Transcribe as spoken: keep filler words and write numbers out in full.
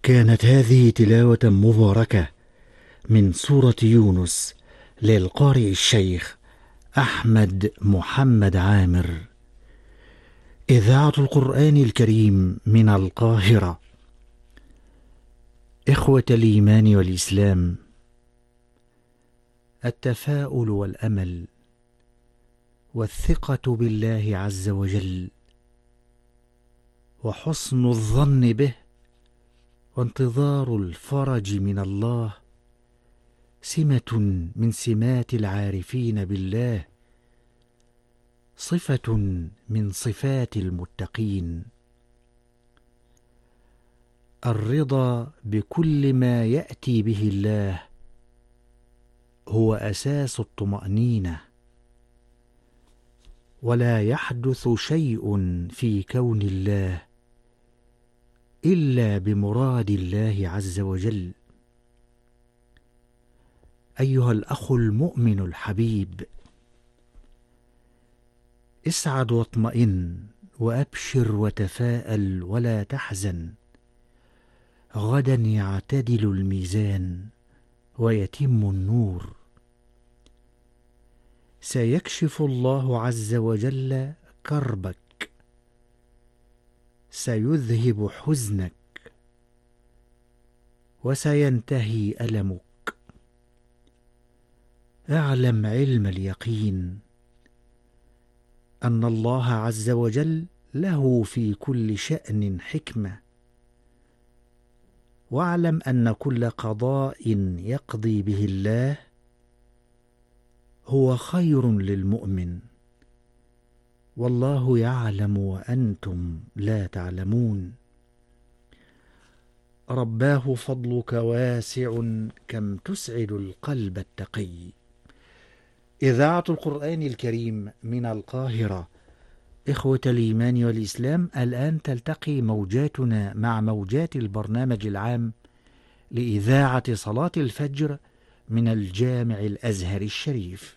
كانت هذه تلاوة مباركة من سورة يونس للقارئ الشيخ أحمد محمد عامر، إذاعة القرآن الكريم من القاهرة. إخوة الإيمان والإسلام، التفاؤل والأمل والثقة بالله عز وجل وحسن الظن به وانتظار الفرج من الله سمة من سمات العارفين بالله، صفة من صفات المتقين. الرضا بكل ما يأتي به الله هو أساس الطمأنينة، ولا يحدث شيء في كون الله إلا بمراد الله عز وجل. أيها الأخ المؤمن الحبيب، اسعد واطمئن وأبشر وتفاءل ولا تحزن، غدا يعتدل الميزان ويتم النور. سيكشف الله عز وجل كربك، سيذهب حزنك، وسينتهي ألمك. اعلم علم اليقين أن الله عز وجل له في كل شأن حكمة، واعلم أن كل قضاء يقضي به الله هو خير للمؤمن، والله يعلم وأنتم لا تعلمون. رباه فضلك واسع كم تسعد القلب التقي. إذاعة القرآن الكريم من القاهرة. إخوة الإيمان والإسلام، الآن تلتقي موجاتنا مع موجات البرنامج العام لإذاعة صلاة الفجر من الجامع الأزهري الشريف.